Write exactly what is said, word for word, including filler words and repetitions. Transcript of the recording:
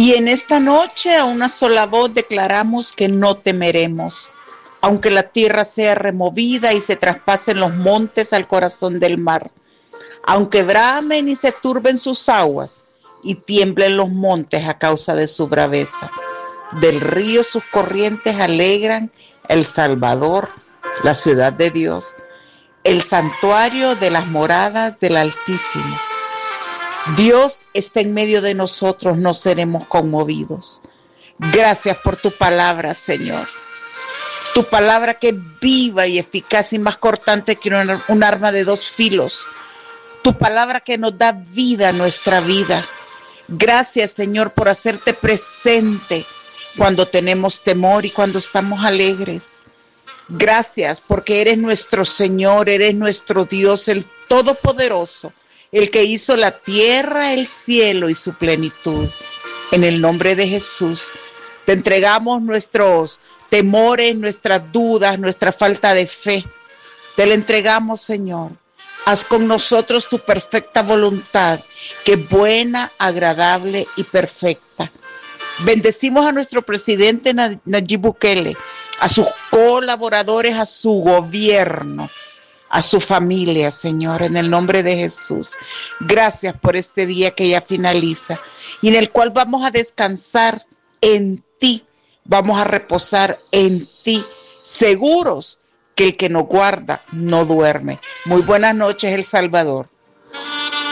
Y en esta noche a una sola voz declaramos que no temeremos, aunque la tierra sea removida y se traspasen los montes al corazón del mar, aunque bramen y se turben sus aguas y tiemblen los montes a causa de su braveza. Del río sus corrientes alegran El Salvador, la ciudad de Dios, el santuario de las moradas del Altísimo. Dios está en medio de nosotros, no seremos conmovidos. Gracias por tu palabra, Señor. Tu palabra que es viva y eficaz y más cortante que un, un arma de dos filos. Tu palabra que nos da vida a nuestra vida. Gracias, Señor, por hacerte presente cuando tenemos temor y cuando estamos alegres. Gracias porque eres nuestro Señor, eres nuestro Dios, el Todopoderoso, el que hizo la tierra, el cielo y su plenitud. En el nombre de Jesús, te entregamos nuestros temores, nuestras dudas, nuestra falta de fe. Te la entregamos, Señor. Haz con nosotros tu perfecta voluntad, que es buena, agradable y perfecta. Bendecimos a nuestro presidente Nayib Bukele, a sus colaboradores, a su gobierno, a su familia, Señor, en el nombre de Jesús. Gracias por este día que ya finaliza y en el cual vamos a descansar en ti, vamos a reposar en ti, seguros que el que nos guarda no duerme. Muy buenas noches, El Salvador.